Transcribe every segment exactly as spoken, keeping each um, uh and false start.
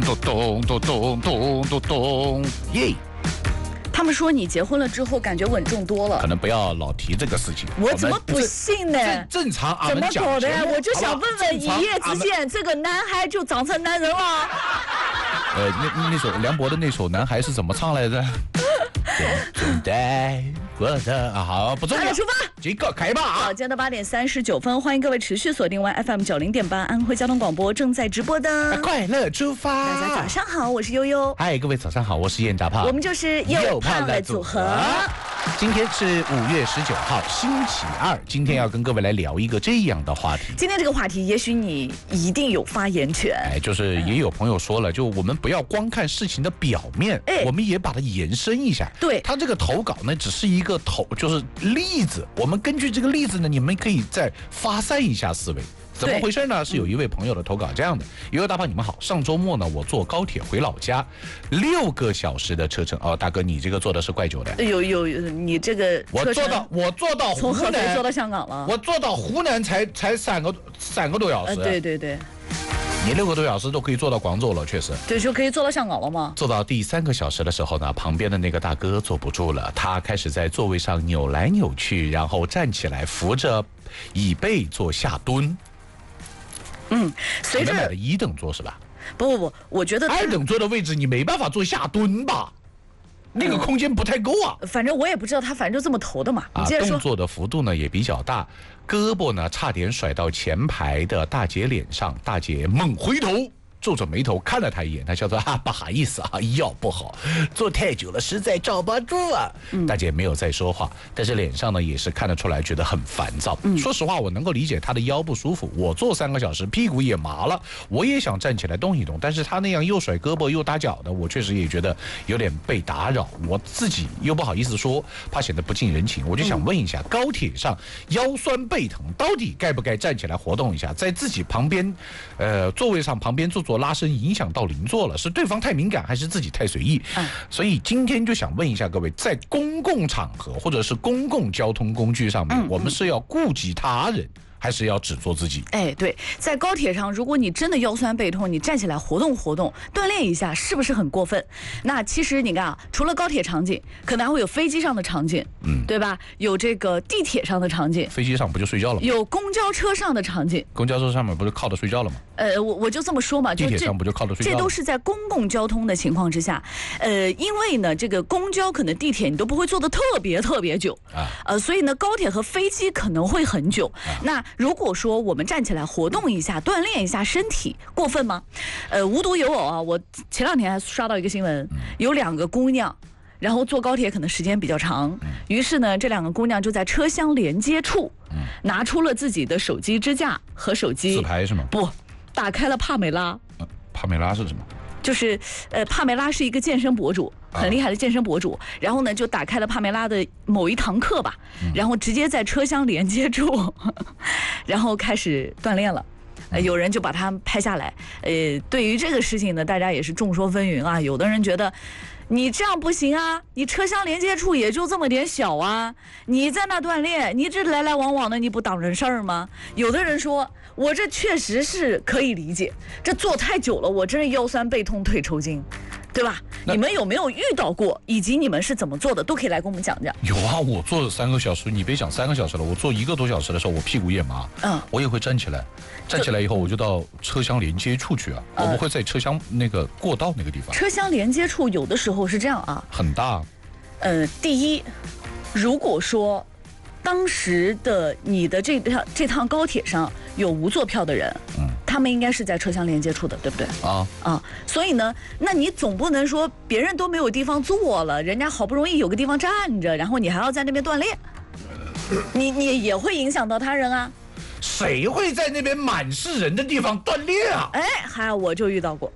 咚咚咚咚咚咚，耶！ 他们说你结婚了之后感觉稳重多了， 可能不要老提这个事情。 我怎么不信呢？ 正正常啊， 怎么搞的呀？我就想问问，一夜之间这个男孩就长成男人了。 呃，那那首梁博的那首《男孩》是怎么唱来着？等待我的啊，好，不重要。 出发， 这个开吧啊！ 好，今天的八点三十九分，欢迎各位持续锁定 Y F M 九零点八安徽交通广播正在直播的快乐出发。 大家早上好，我是悠悠。 嗨，各位早上好，我是燕大胖。 我们就是又胖了组合。 今天是五月十九号，星期二。今天要跟各位来聊一个这样的话题。 今天这个话题，也许你一定有发言权。 哎，就是也有朋友说了，就我们不要光看事情的表面，哎，我们也把它延伸一下。 对， 他这个投稿呢，只是一个投，就是例子。我们根据这个例子呢，你们可以再发散一下思维。怎么回事呢？是有一位朋友的投稿这样的：悠悠大胖，你们好。上周末呢，我坐高铁回老家，六个小时的车程。哦，大哥，你这个坐的是怪久的。 有有有，你这个我坐到我坐到湖南， 从合肥坐到香港了。 我坐到湖南才才三个三个多小时。 呃、对对对。 你六个多小时都可以坐到广州了，确实。 对，就可以坐到香港了吗？ 坐到第三个小时的时候呢，旁边的那个大哥坐不住了，他开始在座位上扭来扭去，然后站起来扶着椅背做下蹲。 嗯，随着你们买的一等座是吧？ 不不不，我觉得二等座的位置你没办法做下蹲吧？那个空间不太够啊。 反正我也不知道，他反正就这么投的嘛。你接着说。 动作的幅度呢也比较大，胳膊呢差点甩到前排的大姐脸上，大姐猛回头，皱着眉头看了他一眼，他叫做啊不好意思啊，腰不好，坐太久了实在站不住啊。嗯、大姐没有再说话，但是脸上呢也是看得出来觉得很烦躁。嗯、说实话，我能够理解她的腰不舒服，我坐三个小时屁股也麻了，我也想站起来动一动，但是她那样又甩胳膊又打脚的，我确实也觉得有点被打扰，我自己又不好意思说，怕显得不近人情，我就想问一下，嗯、高铁上腰酸背疼，到底该不该站起来活动一下，在自己旁边，呃座位上旁边坐。做拉伸影响到邻座了，是对方太敏感还是自己太随意？嗯、所以今天就想问一下各位，在公共场合或者是公共交通工具上面，嗯嗯我们是要顾及他人，还是要只做自己？ 哎，对，在高铁上，如果你真的腰酸背痛，你站起来活动活动，锻炼一下，是不是很过分？那其实你看啊，除了高铁场景，可能还会有飞机上的场景，嗯，对吧？有这个地铁上的场景， 飞机上不就睡觉了吗？ 有公交车上的场景， 公交车上面不是靠着睡觉了吗？ 呃，我我就这么说嘛， 地铁上不就靠着睡觉了？ 这都是在公共交通的情况之下，呃，因为呢，这个公交可能地铁你都不会坐得特别特别久啊，呃，所以呢，高铁和飞机可能会很久。啊、那如果说我们站起来活动一下，锻炼一下身体，过分吗？呃，无独有偶啊，我前两天还刷到一个新闻，有两个姑娘。然后坐高铁可能时间比较长，于是呢，这两个姑娘就在车厢连接处，拿出了自己的手机支架和手机自拍是吗？ 不，打开了帕梅拉。 呃、帕梅拉是什么？ 就是呃，帕梅拉是一个健身博主，很厉害的健身博主。啊、然后呢，就打开了帕梅拉的某一堂课吧，嗯、然后直接在车厢连接处，然后开始锻炼了。呃，有人就把它拍下来。呃，对于这个事情呢，大家也是众说纷纭啊。有的人觉得，你这样不行啊，你车厢连接处也就这么点小啊，你在那锻炼，你这来来往往的，你不当人事儿吗？有的人说，我这确实是可以理解，这坐太久了，我真是腰酸背痛腿抽筋。对吧？你们有没有遇到过，以及你们是怎么做的，都可以来跟我们讲讲。 有啊，我坐了三个小时，你别讲三个小时了，我坐一个多小时的时候，我屁股也麻，嗯，我也会站起来，站起来以后我就到车厢连接处去啊，呃、我不会在车厢那个过道那个地方。 车厢连接处有的时候是这样啊， 很大。 呃，第一，如果说当时的你的这趟这趟高铁上有无座票的人，嗯。他们应该是在车厢连接处的，对不对？啊啊，所以呢，那你总不能说别人都没有地方坐了，人家好不容易有个地方站着，然后你还要在那边锻炼，你你也会影响到他人啊。 谁会在那边满是人的地方锻炼啊？ 哎，还我就遇到过，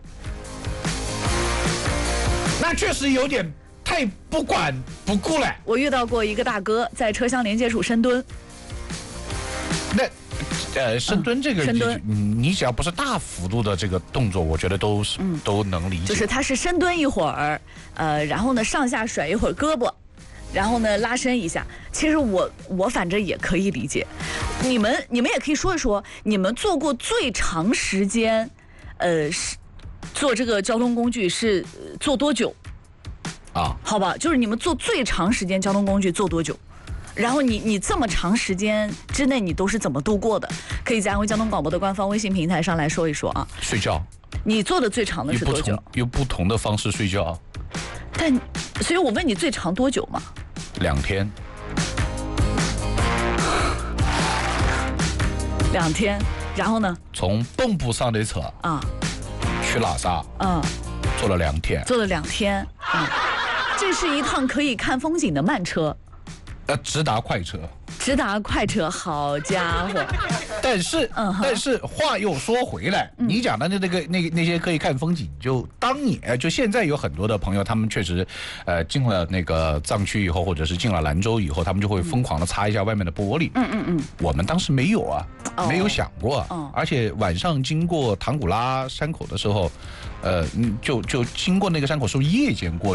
那确实有点太不管不顾了。 我遇到过一个大哥在车厢连接处深蹲， 那。呃，深蹲这个，嗯、深蹲，你只要不是大幅度的这个动作，我觉得都是、嗯、都能理解。 就是他是深蹲一会儿，呃，然后呢上下甩一会儿胳膊，然后呢拉伸一下。其实我我反正也可以理解。你们你们也可以说一说，你们做过最长时间，呃是坐这个交通工具是呃坐多久？ 啊， 好吧，就是你们坐最长时间交通工具坐多久？然后你你这么长时间之内你都是怎么度过的？可以在安徽交通广播的官方微信平台上来说一说啊。 睡觉。 你坐的最长的是多久？ 有不同的方式睡觉。 但，所以我问你最长多久嘛？ 两天。 两天，然后呢？ 从蚌埠上的车啊， 去拉萨， 嗯， 坐了两天。 坐了两天，嗯，这是一趟可以看风景的慢车。 呃，直达快车， 直达快车，好家伙！ 但是，嗯、但是话又说回来，嗯、你讲的那那个那那些可以看风景，就当年就现在有很多的朋友，他们确实，呃，进了那个藏区以后，或者是进了兰州以后，他们就会疯狂的擦一下外面的玻璃。嗯嗯嗯。我们当时没有啊，哦、没有想过、啊。哦。而且晚上经过唐古拉山口的时候，呃，就就经过那个山口是夜间过。